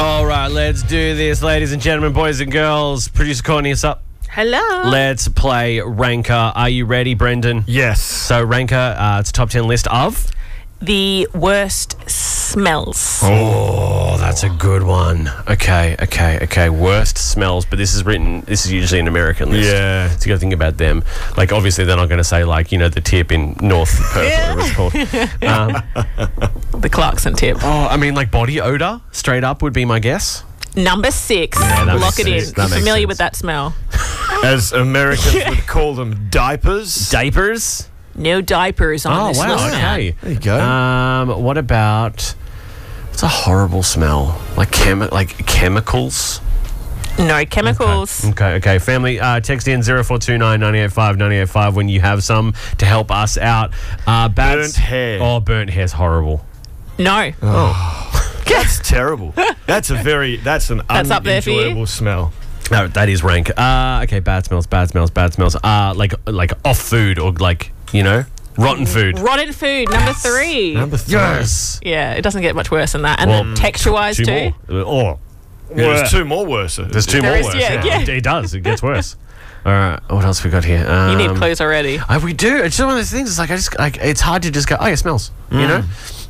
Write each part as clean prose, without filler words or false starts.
All right, let's do this, ladies and gentlemen, boys and girls. Producer Courtney, us up. Hello. Let's play Ranker. Are you ready, Brendan? Yes. So Ranker, it's a top 10 list of... The worst smells. Oh, that's a good one. Okay. Worst smells, but this is usually an American list. Yeah. So you got to think about them. Like, obviously, they're not going to say, like, the tip in North Perth, whatever it's called. The Clarkson tip. Oh, I mean, like, body odor, straight up would be my guess. Number 6. Yeah, that Lock makes it in. sense. That You're makes familiar sense. with that smell? As Americans would call them, diapers. Diapers? No diapers on this list. Okay. There you go. What about... What's a horrible smell? Like chemicals? No chemicals. Okay. Family, text in 0429 985 985 when you have some to help us out. Burnt hair. Oh, burnt hair's horrible. No. That's terrible. That's an up there for you? unenjoyable smell. No, that is rank. Okay, bad smells. Like off food or like, rotten food. Rotten food. Number 3. Number 3. Yes. Yeah, it doesn't get much worse than that. And Well, texture-wise Two too. more. Oh, There's 2 more worse. there's 2 There more is, worse. yeah. It does. It gets worse. All right, what else we got here? You need clues already. We do. It's just one of those things. It's like it's hard to just go. Oh, yeah, smells. You know.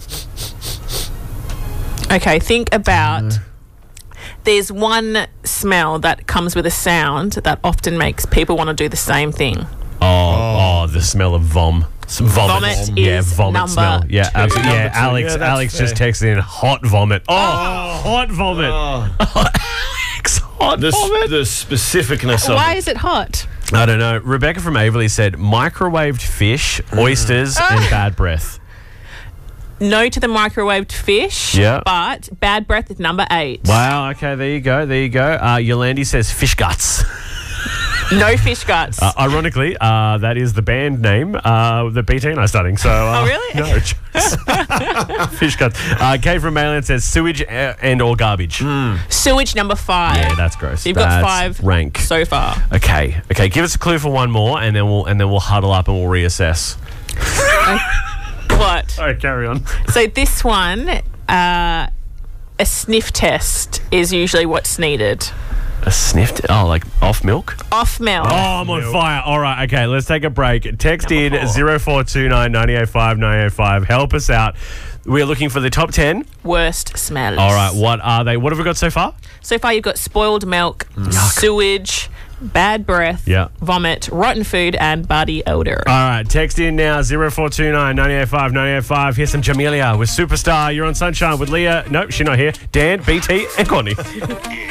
Okay, think about... There's one smell that comes with a sound that often makes people want to do the same thing. Oh, the smell of vomit. Vomit is vomit number smell. Yeah, 2. absolutely. Yeah, Number 2. Alex. Yeah, that's Alex just fair. texted in hot vomit. Hot vomit. Alex, hot vomit. The specificness of Why it. is it hot? I don't know. Rebecca from Averley said microwaved fish, oysters, and bad breath. No to the microwaved fish. Yeah. But bad breath is number 8. Wow. Okay. There you go. Yolandi says fish guts. No fish guts. Ironically, that is the band name that BT and I are studying. So, Oh, really? No choice. Fish guts. Kay from Mayland says sewage and or garbage. Sewage number 5. Yeah, that's gross. So you've got That's 5 rank. so far. Okay. Give us a clue for one more, and then we'll huddle up and we'll reassess. What? All right, carry on. So this one, a sniff test is usually what's needed. A sniffed? Oh, like off milk? Off milk. Oh, I'm on fire. All right, okay, let's take a break. Text in Number 0429 985 985. Help us out. We're looking for the top 10. Worst smells. All right, what are they? What have we got so far? So far you've got spoiled milk, sewage, bad breath, Yeah. vomit, rotten food, and body odor. All right, text in now 0429 985 985. Here's some Jamelia with Superstar. You're on Sunshine with Leah. Nope, she's not here. Dan, BT, and Courtney.